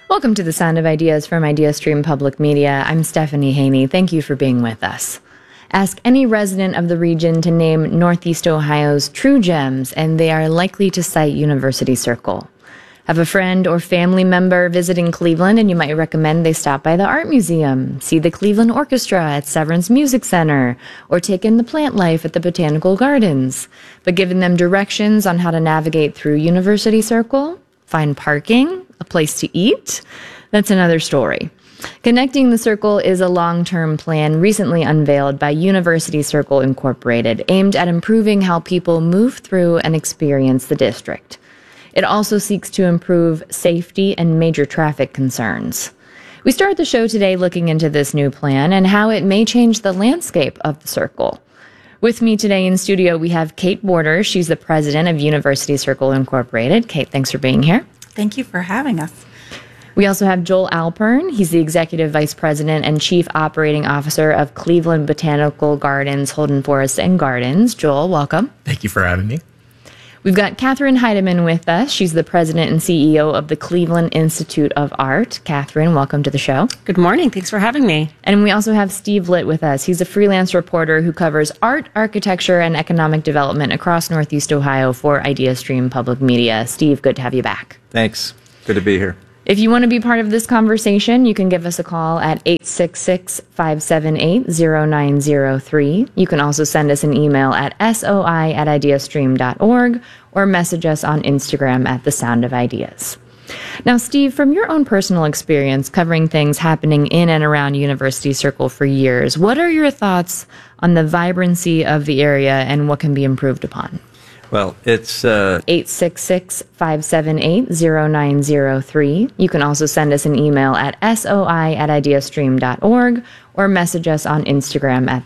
Welcome to the Sound of Ideas from IdeaStream Public Media. I'm Stephanie Haney. Thank you for being with us. Ask any resident of the region to name Northeast Ohio's true gems, and they are likely to cite University Circle. Have a friend or family member visiting Cleveland, and you might recommend they stop by the Art Museum, see the Cleveland Orchestra at Severance Music Center, or take in the plant life at the Botanical Gardens. But giving them directions on how to navigate through University Circle, find parking, a place to eat, that's another story. Connecting the Circle is a long-term plan recently unveiled by University Circle Incorporated, aimed at improving how people move through and experience the district. It also seeks to improve safety and major traffic concerns. We start the show today looking into this new plan and how it may change the landscape of the Circle. With me today in studio, we have Kate Borders. She's the president of University Circle Incorporated. Kate, thanks for being here. Thank you for having us. We also have Joel Alpern. He's the Executive Vice President and Chief Operating Officer of Cleveland Botanical Gardens, Holden Forest and Gardens. Joel, welcome. Thank you for having me. We've got Catherine Heidemann with us. She's the President and CEO of the Cleveland Institute of Art. Catherine, welcome to the show. Good morning. Thanks for having me. And we also have Steve Litt with us. He's a freelance reporter who covers art, architecture, and economic development across Northeast Ohio for IdeaStream Public Media. Steve, good to have you back. Thanks. Good to be here. If you want to be part of this conversation, you can give us a call at 866-578-0903. You can also send us an email at soi@ideastream.org or message us on Instagram at The Sound of Ideas. Now, Steve, from your own personal experience covering things happening in and around University Circle for years, what are your thoughts on the vibrancy of the area and what can be improved upon? Well, it's 866-578-0903. You can also send us an email at soi@ideastream.org or message us on Instagram at